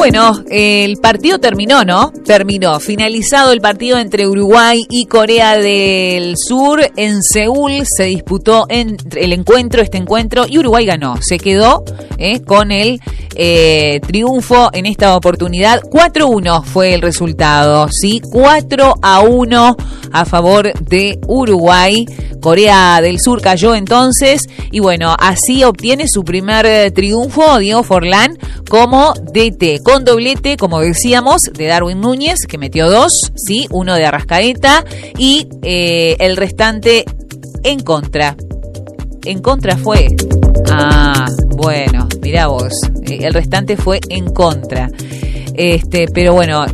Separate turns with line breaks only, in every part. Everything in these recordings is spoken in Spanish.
Bueno, el partido terminó, ¿no? Terminó. Finalizado el partido entre Uruguay y Corea del Sur. En Seúl se disputó este encuentro, y Uruguay ganó. Se quedó con el triunfo en esta oportunidad. 4-1 fue el resultado, ¿sí? 4-1 a favor de Uruguay. Corea del Sur cayó entonces y bueno, así obtiene su primer triunfo Diego Forlán como DT, con doblete, como decíamos, de Darwin Núñez, que metió 2, ¿sí? Uno de Arrascaeta y el restante en contra. En contra fue... bueno, mirá vos, el restante fue en contra. Pero bueno,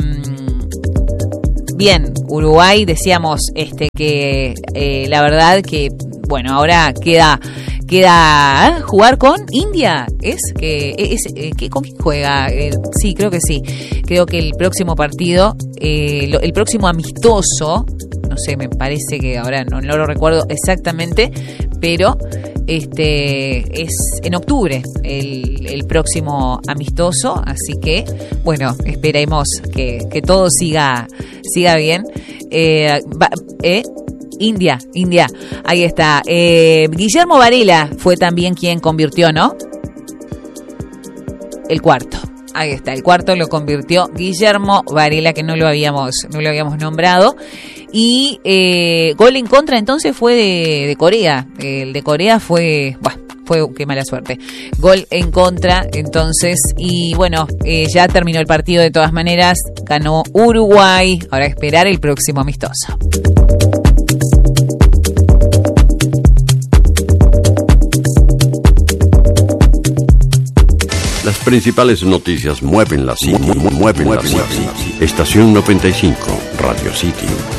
bien, Uruguay, decíamos que la verdad que, bueno, ahora queda jugar con India. ¿Con quién juega? Sí, creo que sí. Creo que el próximo partido, el próximo amistoso, no sé, me parece que ahora no lo recuerdo exactamente, pero es en octubre el próximo amistoso, así que bueno, esperemos que todo siga bien. India, ahí está. Guillermo Varela fue también quien convirtió, ¿no? El cuarto. Ahí está, el cuarto lo convirtió Guillermo Varela, que no lo habíamos nombrado. Y gol en contra entonces fue de Corea. El de Corea fue qué mala suerte. Gol en contra entonces. Y bueno, ya terminó el partido de todas maneras. Ganó Uruguay. Ahora esperar el próximo amistoso.
Las principales noticias mueven la City. Estación 95, Radio City.